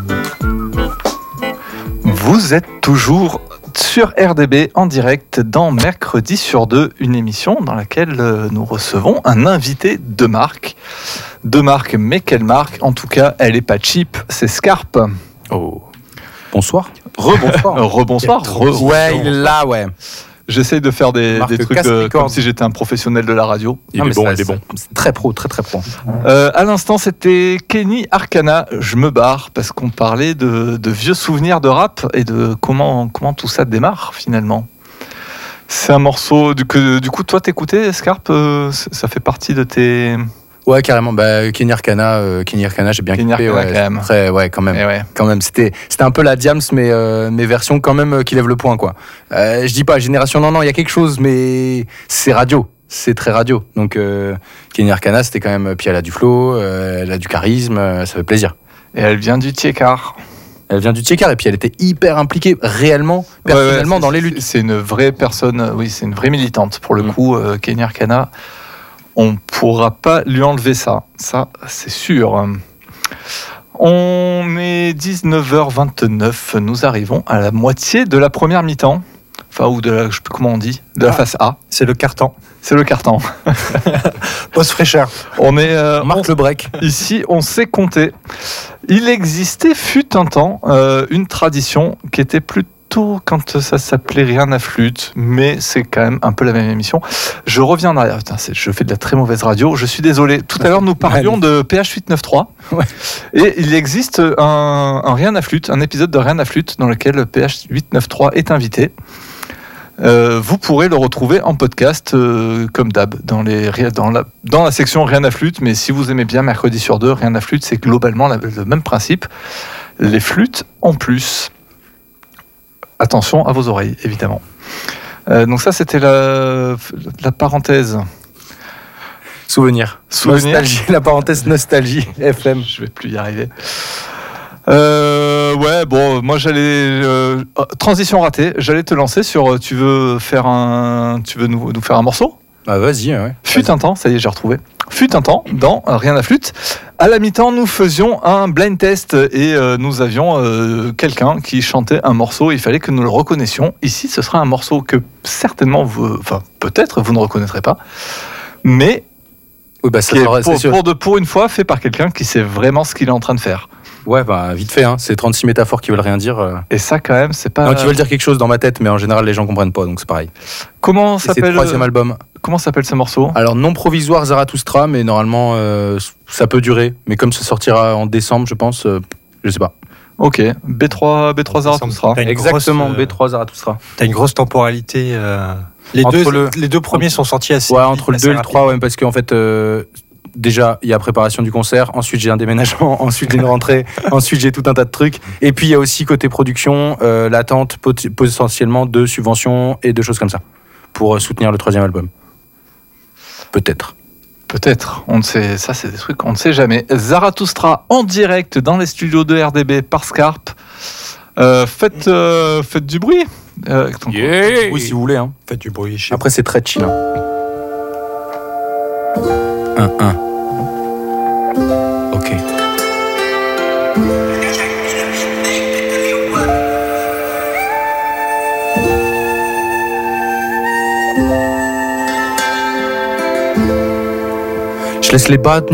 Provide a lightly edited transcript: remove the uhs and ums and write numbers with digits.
Vous êtes toujours sur RDB en direct dans Mercredi sur 2, une émission dans laquelle nous recevons un invité de marque. De marque, mais quelle marque? En tout cas, elle est pas cheap, c'est Scarpe. Oh. Bonsoir. Rebonsoir. Rebonsoir. Ouais, il est là, ouais. J'essaye de faire des trucs comme si j'étais un professionnel de la radio. Il est bon. C'est très pro, très pro. À l'instant, c'était Kenny Arcana. Je me barre parce qu'on parlait de vieux souvenirs de rap et de comment tout ça démarre finalement. C'est un morceau du coup, toi t'écoutais Scarpe, ça fait partie de tes... Ouais, carrément. Kenny Arcana, j'ai bien kiffé. Quand même. C'était un peu la Diams, mais version quand même qui lève le poing, quoi. Je dis pas génération, non, il y a quelque chose, mais c'est radio. C'est très radio. Donc, Kenny Arcana, c'était quand même. Puis elle a du flow, elle a du charisme, ça fait plaisir. Et elle vient du Tiekar. Elle vient du Tiekar et puis elle était hyper impliquée réellement, personnellement dans les luttes. C'est une vraie personne, oui, c'est une vraie militante pour le coup, Kenny Arcana. On ne pourra pas lui enlever ça c'est sûr. On est 19h29, nous arrivons à la moitié de la première mi-temps. Enfin, ou de la, je sais plus comment on dit, de la phase A. C'est le carton. Pause fraîcheur. On marque le break. Ici, on sait compter. Il existait, fut un temps, une tradition qui était plutôt quand ça s'appelait Rien à flûte, mais c'est quand même un peu la même émission. Je reviens en arrière. Putain, je fais de la très mauvaise radio. Je suis désolé. Tout à l'heure, nous parlions de PH 893. Ouais. Et il existe un Rien à flûte, un épisode de Rien à flûte dans lequel PH 893 est invité. Vous pourrez le retrouver en podcast comme d'hab dans la section Rien à flûte, mais si vous aimez bien Mercredi sur 2, Rien à flûte, c'est globalement le même principe. Les flûtes en plus. Attention à vos oreilles, évidemment. Donc ça, c'était la parenthèse. Souvenir. Nostalgie, la parenthèse nostalgie FM. Je vais plus y arriver. Moi j'allais transition ratée. J'allais te lancer sur. Tu veux nous faire un morceau? Ah vas-y. Ouais. Fut un temps, ça y est, j'ai retrouvé. Fut un temps dans Rien à flûte. À la mi-temps, nous faisions un blind test et nous avions quelqu'un qui chantait un morceau. Il fallait que nous le reconnaissions. Ici, ce sera un morceau que certainement peut-être vous ne reconnaîtrez pas, mais pour une fois fait par quelqu'un qui sait vraiment ce qu'il est en train de faire. Ouais, vite fait, hein. C'est 36 métaphores qui veulent rien dire. Et ça, quand même, c'est pas... Non, qui veulent dire quelque chose dans ma tête, mais en général, les gens comprennent pas, donc c'est pareil. Comment s'appelle... C'est le troisième album. Comment s'appelle ce morceau? Alors, non provisoire Zarathustra, mais normalement, ça peut durer. Mais comme ça sortira en décembre, je pense, je sais pas. Ok, B3 Zarathustra. Exactement, B3 Zarathustra. T'as une grosse temporalité. Les deux premiers sont sortis assez vite, entre le 2 et le 3, ouais, parce qu'en fait... Déjà, il y a préparation du concert, ensuite j'ai un déménagement, ensuite j'ai une rentrée, ensuite j'ai tout un tas de trucs. Et puis il y a aussi côté production, l'attente potentiellement de subventions et de choses comme ça pour soutenir le troisième album. Peut-être. On ne sait, ça c'est des trucs on ne sait jamais. Zarathustra en direct dans les studios de RDB par Scarpe. Faites du bruit. Oui, si vous voulez. Hein. Faites du bruit. Après c'est très chill. Hein. 1. Ok. Je laisse les bas